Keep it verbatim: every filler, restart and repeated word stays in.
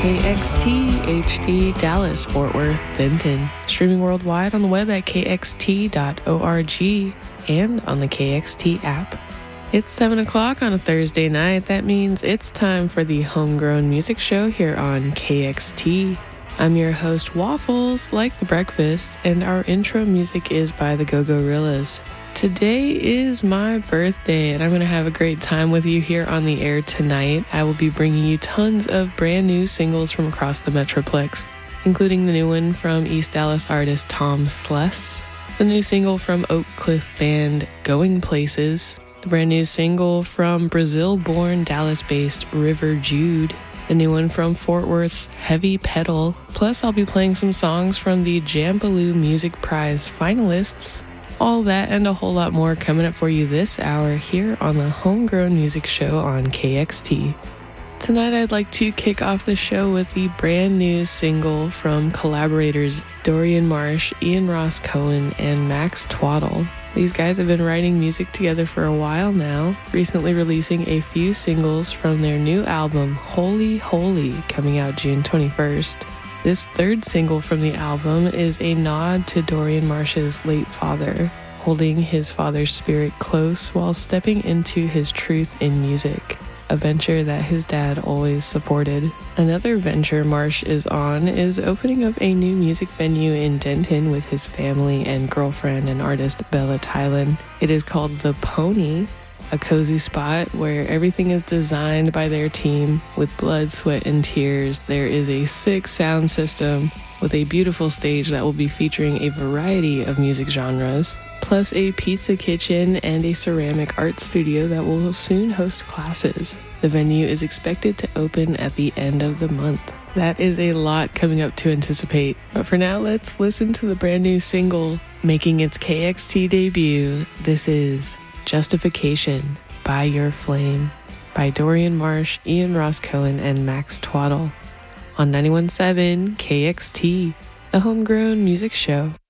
K X T H D Dallas, Fort Worth, Denton. Streaming worldwide on the web at k x t dot org and on the K X T app. It's seven o'clock on a Thursday night. That means it's time for the Homegrown Music Show here on K X T. I'm your host, Waffles, like the breakfast, and our intro music is by the Go-Gorillas. Today is my birthday, and I'm going to have a great time with you here on the air tonight. I will be bringing you tons of brand new singles from across the Metroplex, including the new one from East Dallas artist Tom Sless, the new single from Oak Cliff band Going Places, the brand new single from Brazil-born Dallas-based River Jude, the new one from Fort Worth's Heavy Pedal, plus I'll be playing some songs from the Jambaloo Music Prize finalists. All that and a whole lot more coming up for you this hour here on the Homegrown Music Show on K X T. Tonight I'd like to kick off the show with the brand new single from collaborators Dorian Marsh, Ian Ross Cohen, and Max Twaddle. These guys have been writing music together for a while now, recently releasing a few singles from their new album, Holy Holy, coming out June twenty-first. This third single from the album is a nod to Dorian Marsh's late father, holding his father's spirit close while stepping into his truth in music, a venture that his dad always supported. Another venture Marsh is on is opening up a new music venue in Denton with his family and girlfriend and artist Bella Tylan. It is called The Pony, a cozy spot where everything is designed by their team with blood, sweat, and tears. There is a sick sound system with a beautiful stage that will be featuring a variety of music genres, plus a pizza kitchen and a ceramic art studio that will soon host classes. The venue is expected to open at the end of the month. That is a lot coming up to anticipate. But for now, let's listen to the brand new single making its K X T debut. This is Justification by Your Flame by Dorian Marsh, Ian Ross Cohen, and Max Twaddle on ninety-one point seven K X T, the Homegrown Music Show.